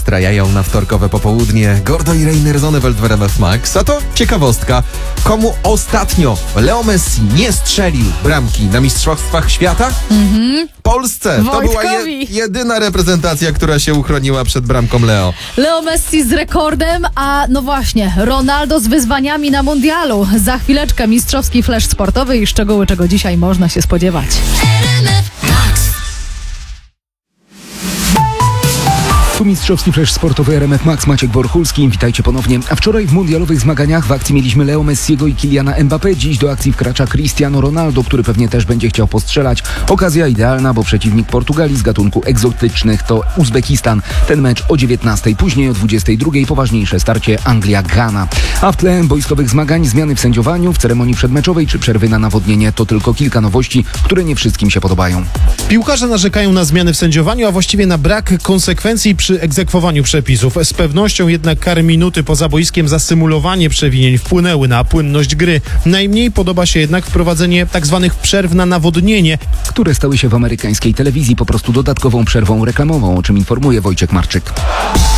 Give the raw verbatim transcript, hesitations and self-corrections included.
nastrajają na wtorkowe popołudnie. Gordo i Reiner Zonneveld w R M F Max. A to ciekawostka. Komu ostatnio Leo Messi nie strzelił bramki na Mistrzostwach Świata? Mhm. Polsce. To była je, jedyna reprezentacja, która się uchroniła przed bramką Leo. Leo Messi z rekordem, a no właśnie, Ronaldo z wyzwaniami na mundialu. Za chwileczkę mistrzowski flash sportowy i szczegóły, czego dzisiaj można się spodziewać. Tu mistrzowski flash sportowy R M F Max, Maciek Borchulski. Witajcie ponownie. A wczoraj w mundialowych zmaganiach w akcji mieliśmy Leo Messiego i Kyliana Mbappé. Dziś do akcji wkracza Cristiano Ronaldo, który pewnie też będzie chciał postrzelać. Okazja idealna, bo przeciwnik Portugalii z gatunku egzotycznych to Uzbekistan. Ten mecz o dziewiętnastej, później o dwudziestej drugiej poważniejsze starcie Anglia-Ghana. A w tle boiskowych zmagań zmiany w sędziowaniu, w ceremonii przedmeczowej czy przerwy na nawodnienie to tylko kilka nowości, które nie wszystkim się podobają. Piłkarze narzekają na zmiany w sędziowaniu, a właściwie na brak konsekwencji przy egzekwowaniu przepisów. Z pewnością jednak kary minuty poza boiskiem za symulowanie przewinień wpłynęły na płynność gry. Najmniej podoba się jednak wprowadzenie tzw. przerw na nawodnienie, które stały się w amerykańskiej telewizji po prostu dodatkową przerwą reklamową, o czym informuje Wojciech Marczyk.